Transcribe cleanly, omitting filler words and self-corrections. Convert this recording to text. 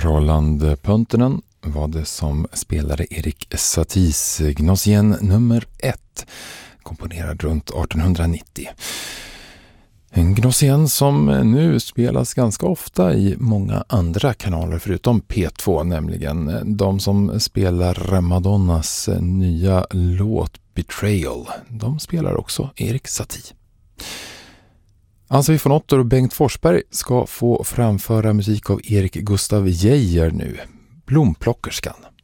Roland Pönttinen var det som spelade Erik Saties Gnossien nummer 1, komponerad runt 1890. En Gnossien som nu spelas ganska ofta i många andra kanaler förutom P2, nämligen de som spelar Madonnas nya låt Betrayal. De spelar också Erik Satie. Ann-Sofie von Otter och Bengt Forsberg ska få framföra musik av Erik Gustav Geijer nu, Blomplockerskan.